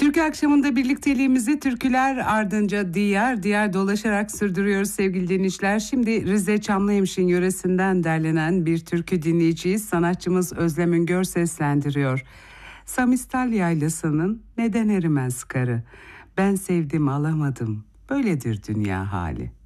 Türkü akşamında birlikteliğimizi türküler ardınca diyar diyar dolaşarak sürdürüyoruz sevgili dinleyiciler. Şimdi Rize Çamlıhemşin yöresinden derlenen bir türkü dinleyeceğiz. Sanatçımız Özlem Üngör seslendiriyor. Samistal Yaylası'nın Neden Erimez Karı. Ben sevdim alamadım, böyledir dünya hali.